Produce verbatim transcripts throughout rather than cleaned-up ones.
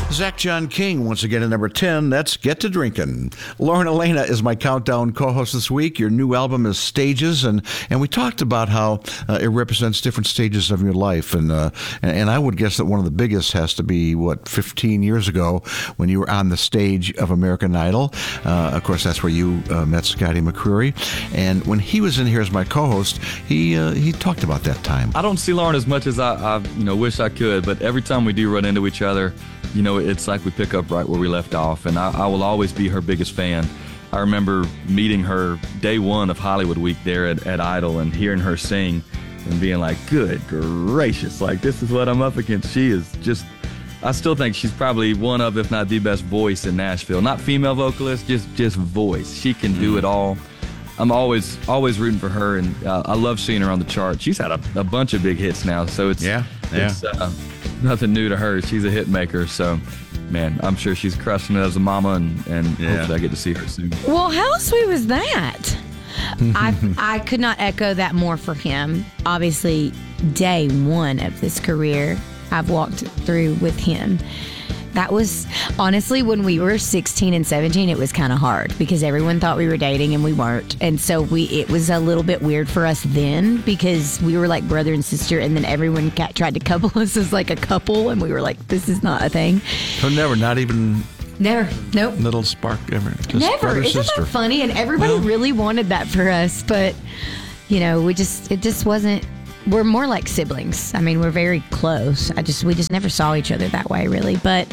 Zach John King, once again at number ten. That's Get to Drinkin'. Lauren Elena is my countdown co-host this week. Your new album is Stages, and, and we talked about how uh, it represents different stages of your life. And, uh, and and I would guess that one of the biggest has to be, what, fifteen years ago when you were on the stage of American Idol. Uh, of course, that's where you uh, met Scotty McCreery. And when he was in here as my co-host, he uh, he talked about that time. I don't see Lauren as much as I, I you know wish I could, but every time we do run into each other, you know, it's like we pick up right where we left off, and I, I will always be her biggest fan. I remember meeting her day one of Hollywood Week there at, at Idol and hearing her sing and being like, good gracious, like, this is what I'm up against. She is just, I still think she's probably one of, if not the best voice in Nashville. Not female vocalist, just, just voice. She can do it all. I'm always always rooting for her, and uh, I love seeing her on the chart. She's had a, a bunch of big hits now, so it's, yeah, yeah. it's uh, nothing new to her. She's a hit maker, so man, I'm sure she's crushing it as a mama, and, and yeah. hopefully I get to see her soon. Well, how sweet was that? I I could not echo that more for him. Obviously, day one of this career, I've walked through with him. That was, honestly, when we were sixteen and seventeen, it was kind of hard because everyone thought we were dating and we weren't. And so we it was a little bit weird for us then because we were like brother and sister, and then everyone got, tried to couple us as like a couple, and we were like, this is not a thing. So never, not even... Never. Nope. Little spark ever. Just Never. brother, Isn't sister. that funny? And everybody Well, really wanted that for us, but, you know, we just, it just wasn't, we're more like siblings. I mean, we're very close. I just, we just never saw each other that way, really. But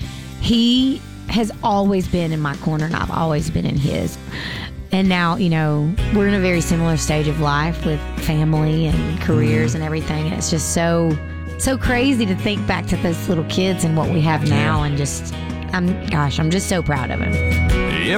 he has always been in my corner, and I've always been in his. And now, you know, we're in a very similar stage of life with family and careers mm. and everything. And it's just so, so crazy to think back to those little kids and what we have now. And just, I'm, gosh, I'm just so proud of him.